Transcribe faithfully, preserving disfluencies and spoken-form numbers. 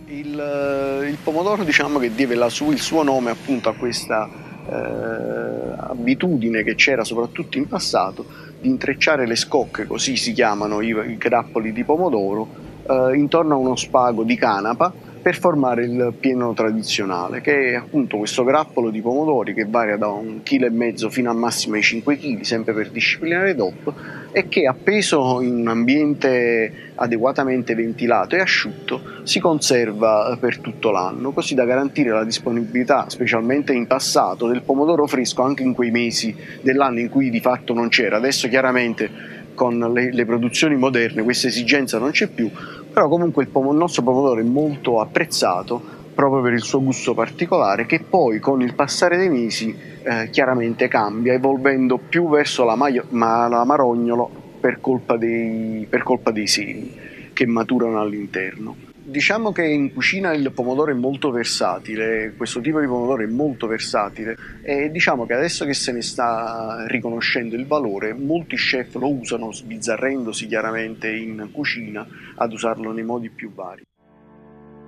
Il, il pomodoro, diciamo che deve la su, il suo nome appunto a questa eh, abitudine che c'era soprattutto in passato di intrecciare le scocche, così si chiamano i, i grappoli di pomodoro, eh, intorno a uno spago di canapa per formare il pieno tradizionale, che è appunto questo grappolo di pomodori che varia da un chilo e mezzo fino al massimo ai cinque chili, sempre per disciplinare D O P, e che appeso in un ambiente adeguatamente ventilato e asciutto si conserva per tutto l'anno, così da garantire la disponibilità, specialmente in passato, del pomodoro fresco anche in quei mesi dell'anno in cui di fatto non c'era. Adesso chiaramente con le, le produzioni moderne questa esigenza non c'è più, però comunque il, pom- il nostro pomodoro è molto apprezzato proprio per il suo gusto particolare, che poi con il passare dei mesi eh, chiaramente cambia, evolvendo più verso la, maio- ma- la marognolo per colpa dei, per colpa dei semi che maturano all'interno. Diciamo che in cucina il pomodoro è molto versatile, questo tipo di pomodoro è molto versatile e diciamo che adesso che se ne sta riconoscendo il valore, molti chef lo usano sbizzarrendosi chiaramente in cucina ad usarlo nei modi più vari.